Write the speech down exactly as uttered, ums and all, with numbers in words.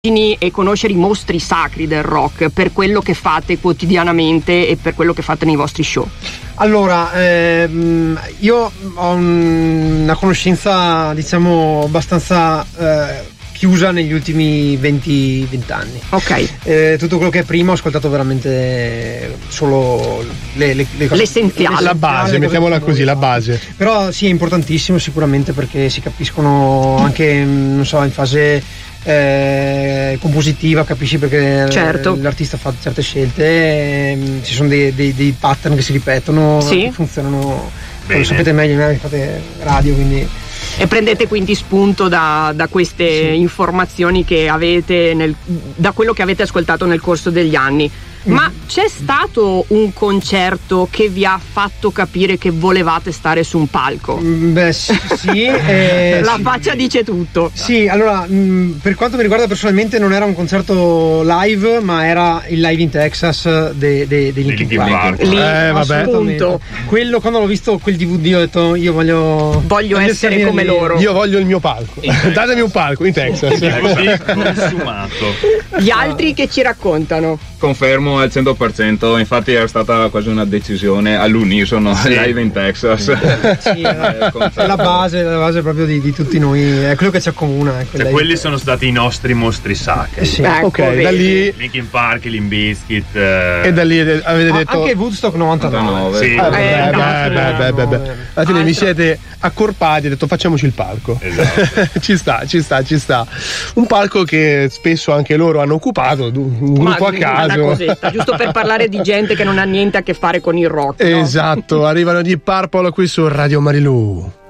e conoscere i mostri sacri del rock per quello che fate quotidianamente e per quello che fate nei vostri show? Allora, ehm, io ho un, una conoscenza, diciamo, abbastanza eh, chiusa negli ultimi venti anni. Ok. Eh, tutto quello che è prima ho ascoltato veramente solo le, le, le cose. L'essenziale. La base, mettiamola così, la base. Però sì, è importantissimo sicuramente perché si capiscono anche, non so, in fase eh, compositiva, capisci perché certo. l'artista fa certe scelte, eh, ci sono dei, dei, dei pattern che si ripetono, sì. che funzionano, lo sapete meglio, eh, fate radio, quindi... E prendete quindi spunto da, da queste sì. informazioni che avete nel, da quello che avete ascoltato nel corso degli anni. Ma c'è stato un concerto che vi ha fatto capire che volevate stare su un palco? Beh sì, sì eh, la sì. faccia dice tutto. Sì, allora mh, per quanto mi riguarda personalmente non era un concerto live, ma era il Live in Texas dei de, de Linkin Park. Lì, eh, vabbè. Appunto. Quello, quando l'ho visto quel D V D ho detto io voglio voglio essere come lì. loro. Io voglio il mio palco. Datemi un palco in Texas. Così consumato. Gli altri che ci raccontano? Confermo al cento per cento, infatti era stata quasi una decisione all'unisono, sì. Live in Texas. Sì, è la base, la base proprio di, di tutti noi, è quello che ci accomuna. Cioè, quelli sono stati i nostri mostri sacri. Eh sì. Ecco, ok, vedi. Da lì Linkin Park, Limp Bizkit. Eh... E da lì avete detto. Anche Woodstock novantanove. Sì. Ah, beh, Eh, beh, beh, beh, beh, beh. Alla fine Altro. vi siete accorpati e detto facciamoci il palco. Esatto. ci sta, ci sta, ci sta. Un palco che spesso anche loro hanno occupato, un gruppo a caso. Una cosetta, giusto per parlare di gente che non ha niente a che fare con il rock. Esatto, no? arrivano di Purple qui su Radio Marilù.